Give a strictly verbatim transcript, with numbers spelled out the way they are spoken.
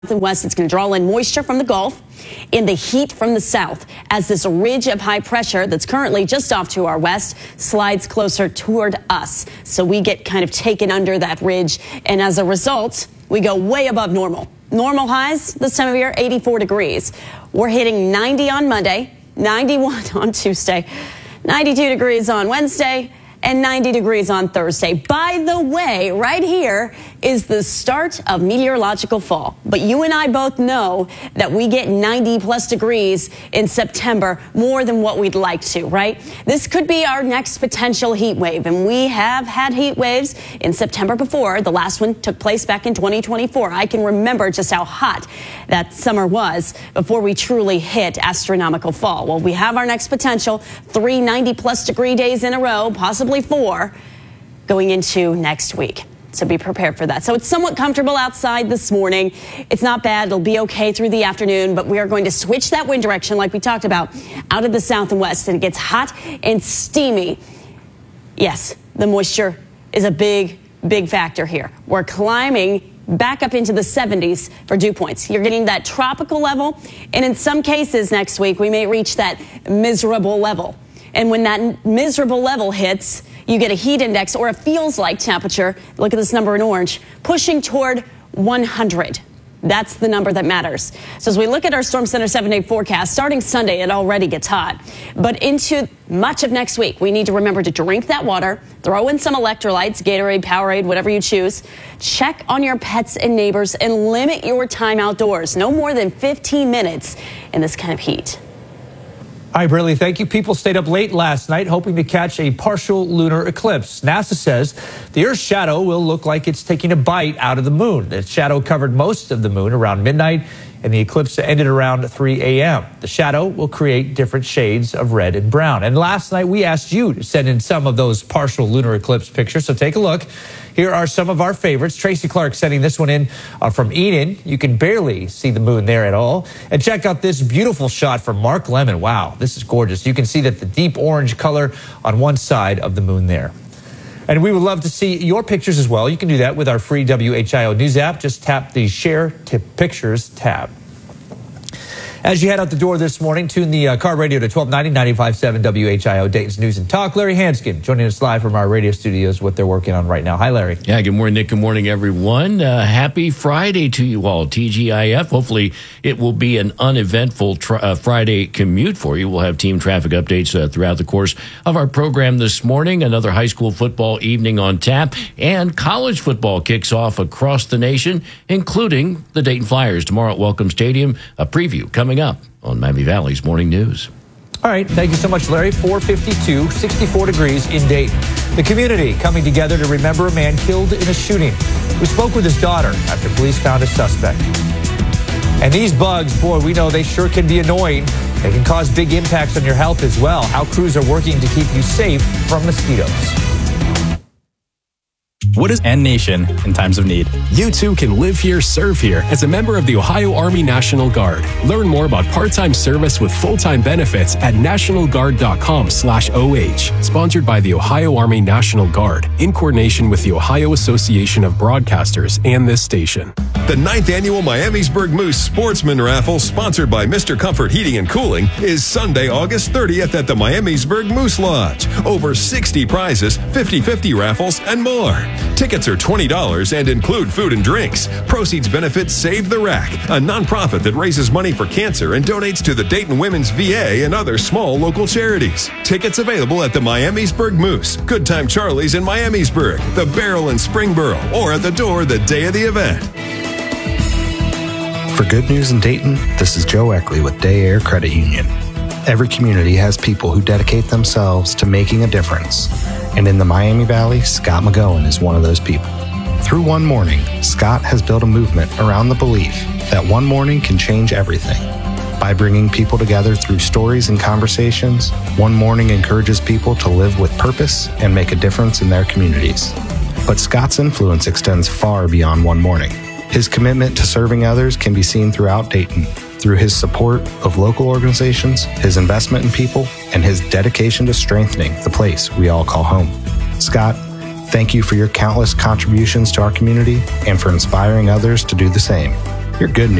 and west, it's going to draw in moisture from the Gulf and the heat from the south as this ridge of high pressure that's currently just off to our west slides closer toward us. So we get kind of taken under that ridge, and as a result, we go way above normal. Normal highs this time of year, eighty-four degrees. We're hitting ninety on Monday, ninety-one on Tuesday, ninety-two degrees on Wednesday, and ninety degrees on Thursday. By the way, right here is the start of meteorological fall. But you and I both know that we get ninety plus degrees in September, more than what we'd like to, right? This could be our next potential heat wave. And we have had heat waves in September before. The last one took place back in twenty twenty-four. I can remember just how hot that summer was before we truly hit astronomical fall. Well, we have our next potential, three ninety plus degree days in a row, possibly four, going into next week. So be prepared for that. So it's somewhat comfortable outside this morning. It's not bad. It'll be okay through the afternoon, but we are going to switch that wind direction like we talked about out of the south and west, and it gets hot and steamy. Yes, the moisture is a big, big factor here. We're climbing back up into the seventies for dew points. You're getting that tropical level, and in some cases next week, we may reach that miserable level. And when that miserable level hits, you get a heat index, or a feels like temperature. Look at this number in orange, pushing toward one hundred. That's the number that matters. So as we look at our Storm Center seven-day forecast, starting Sunday, it already gets hot. But into much of next week, we need to remember to drink that water, throw in some electrolytes, Gatorade, Powerade, whatever you choose. Check on your pets and neighbors, and limit your time outdoors. No more than fifteen minutes in this kind of heat. All right, Briley, thank you. People stayed up late last night hoping to catch a partial lunar eclipse. NASA says the Earth's shadow will look like it's taking a bite out of the moon. The shadow covered most of the moon around midnight, and the eclipse ended around three a m The shadow will create different shades of red and brown. And last night, we asked you to send in some of those partial lunar eclipse pictures, so take a look. Here are some of our favorites. Tracy Clark sending this one in uh, from Eden. You can barely see the moon there at all. And check out this beautiful shot from Mark Lemon. Wow, this is gorgeous. You can see that the deep orange color on one side of the moon there. And we would love to see your pictures as well. You can do that with our free W H I O News app. Just tap the Share to Pictures tab. As you head out the door this morning, tune the uh, car radio to twelve ninety, ninety-five point seven W H I O, Dayton's News and Talk. Larry Hanskin joining us live from our radio studios, what they're working on right now. Hi, Larry. Yeah, good morning, Nick. Good morning, everyone. Uh, happy Friday to you all. T G I F. Hopefully, it will be an uneventful tr- uh, Friday commute for you. We'll have team traffic updates uh, throughout the course of our program this morning. Another high school football evening on tap, and college football kicks off across the nation, including the Dayton Flyers tomorrow at Welcome Stadium. A preview coming up on Miami Valley's Morning News. All right, thank you so much, Larry. four fifty-two, sixty-four degrees in Dayton. The community coming together to remember a man killed in a shooting. We spoke with his daughter after police found a suspect. And these bugs, boy, we know they sure can be annoying. They can cause big impacts on your health as well. How crews are working to keep you safe from mosquitoes. What is N Nation in times of need? You too can live here, serve here as a member of the Ohio Army National Guard. Learn more about part-time service with full-time benefits at national guard dot com slash O H. Sponsored by the Ohio Army National Guard in coordination with the Ohio Association of Broadcasters and this station. The ninth Annual Miamisburg Moose Sportsman Raffle, sponsored by Mister Comfort Heating and Cooling, is Sunday, August thirtieth at the Miamisburg Moose Lodge. Over sixty prizes, fifty-fifty raffles, and more. Tickets are twenty dollars and include food and drinks. Proceeds benefit Save the Rack, a nonprofit that raises money for cancer and donates to the Dayton Women's V A and other small local charities. Tickets available at the Miamisburg Moose, Good Time Charlie's in Miamisburg, the Barrel in Springboro, or at the door the day of the event. For good news in Dayton, this is Joe Eckley with Day Air Credit Union. Every community has people who dedicate themselves to making a difference. And in the Miami Valley, Scott McGowan is one of those people. Through One Morning, Scott has built a movement around the belief that one morning can change everything. By bringing people together through stories and conversations, One Morning encourages people to live with purpose and make a difference in their communities. But Scott's influence extends far beyond One Morning. His commitment to serving others can be seen throughout Dayton, through his support of local organizations, his investment in people, and his dedication to strengthening the place we all call home. Scott, thank you for your countless contributions to our community and for inspiring others to do the same. Your good